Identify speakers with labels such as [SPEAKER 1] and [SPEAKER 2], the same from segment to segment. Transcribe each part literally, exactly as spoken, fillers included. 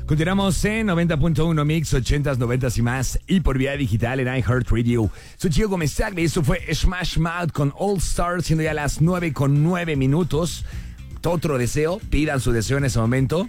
[SPEAKER 1] Continuamos en noventa punto uno Mix, ochentas, noventas y más, y por vía digital en iHeartRadio. Soy Gio Gómez Tagle, esto fue Smash Mouth con All Stars, siendo ya las nueve con nueve minutos. Otro deseo, pidan su deseo en ese momento.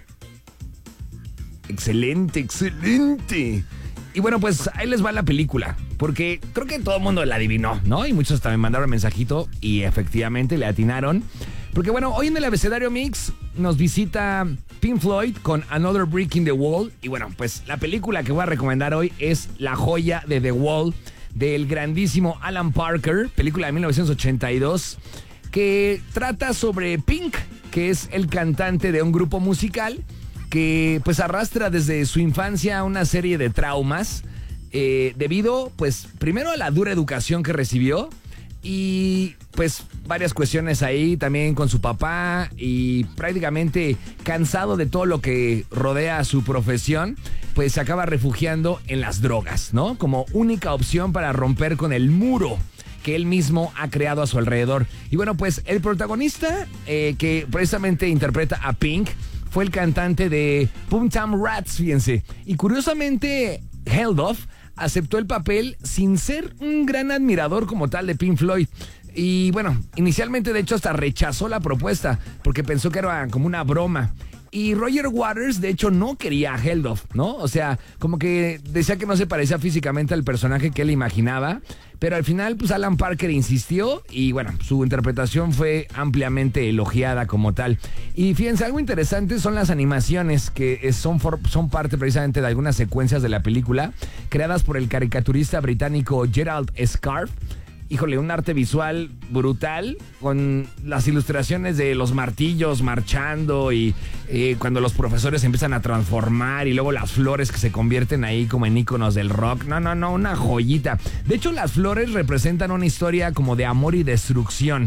[SPEAKER 1] Excelente, excelente. Y bueno, pues ahí les va la película, porque creo que todo el mundo la adivinó, ¿no? Y muchos también mandaron mensajito y efectivamente le atinaron. Porque bueno, hoy en el abecedario Mix nos visita Pink Floyd con Another Brick in the Wall. Y bueno, pues la película que voy a recomendar hoy es La joya de The Wall, del grandísimo Alan Parker, película de mil novecientos ochenta y dos, que trata sobre Pink, que es el cantante de un grupo musical que pues arrastra desde su infancia una serie de traumas eh, debido pues primero a la dura educación que recibió y pues varias cuestiones ahí también con su papá, y prácticamente cansado de todo lo que rodea a su profesión, pues se acaba refugiando en las drogas, ¿no? Como única opción para romper con el muro que él mismo ha creado a su alrededor. Y bueno, pues el protagonista eh, que precisamente interpreta a Pink fue el cantante de Boomtown Rats, fíjense. Y curiosamente, Geldof aceptó el papel sin ser un gran admirador como tal de Pink Floyd. Y bueno, inicialmente de hecho hasta rechazó la propuesta porque pensó que era como una broma. Y Roger Waters, de hecho, no quería a Geldof, ¿no? O sea, como que decía que no se parecía físicamente al personaje que él imaginaba. Pero al final, pues Alan Parker insistió y bueno, su interpretación fue ampliamente elogiada como tal. Y fíjense, algo interesante son las animaciones que son, for, son parte precisamente de algunas secuencias de la película, creadas por el caricaturista británico Gerald Scarfe. Híjole, un arte visual brutal con las ilustraciones de los martillos marchando y eh, cuando los profesores se empiezan a transformar y luego las flores que se convierten ahí como en íconos del rock. No, no, no, una joyita. De hecho, las flores representan una historia como de amor y destrucción.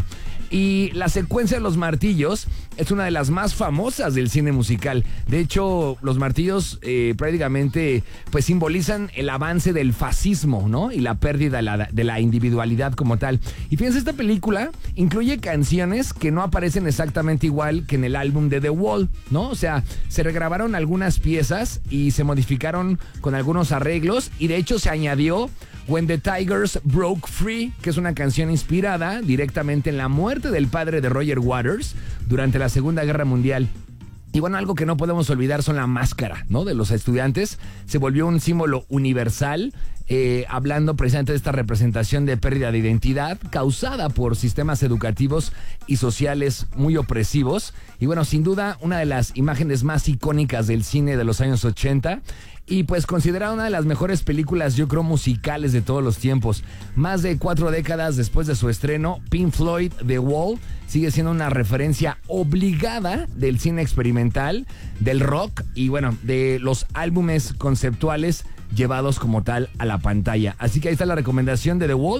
[SPEAKER 1] Y la secuencia de los martillos es una de las más famosas del cine musical. De hecho, los martillos eh, prácticamente pues simbolizan el avance del fascismo, ¿no? Y la pérdida de la, de la individualidad como tal. Y fíjense, esta película incluye canciones que no aparecen exactamente igual que en el álbum de The Wall, ¿no? O sea, se regrabaron algunas piezas y se modificaron con algunos arreglos, y de hecho se añadió When the Tigers Broke Free, que es una canción inspirada directamente en la muerte del padre de Roger Waters durante la Segunda Guerra Mundial. Y bueno, algo que no podemos olvidar son la máscara, ¿no? De los estudiantes. Se volvió un símbolo universal, eh, hablando precisamente de esta representación de pérdida de identidad causada por sistemas educativos y sociales muy opresivos. Y bueno, sin duda, una de las imágenes más icónicas del cine de los años ochenta. Y pues considerada una de las mejores películas, yo creo, musicales de todos los tiempos. Más de cuatro décadas después de su estreno, Pink Floyd, The Wall, sigue siendo una referencia obligada del cine experimental, del rock y bueno, de los álbumes conceptuales llevados como tal a la pantalla. Así que ahí está la recomendación de The Wall.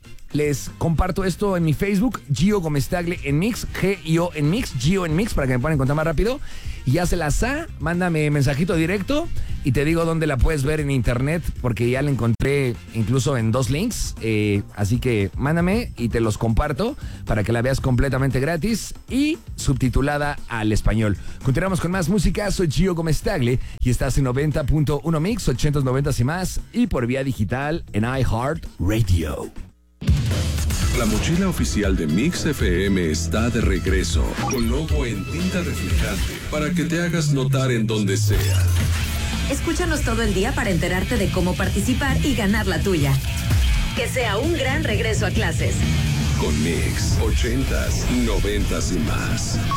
[SPEAKER 1] Les comparto esto en mi Facebook, Gio Gómez Tagle en Mix, G I O en Mix, Gio en Mix, para que me puedan encontrar más rápido. Y ya se la sa, mándame mensajito directo y te digo dónde la puedes ver en internet, porque ya la encontré incluso en dos links. Eh, así que mándame y te los comparto para que la veas completamente gratis y subtitulada al español. Continuamos con más música, soy Gio Gómez Tagle y estás en noventa punto uno Mix, ochentas, noventas y más, y por vía digital en iHeartRadio.
[SPEAKER 2] La mochila oficial de Mix F M está de regreso, con logo en tinta reflejante, para que te hagas notar en donde sea.
[SPEAKER 3] Escúchanos todo el día para enterarte de cómo participar y ganar la tuya. Que sea un gran regreso a clases.
[SPEAKER 2] Con Mix, ochentas, noventas y más.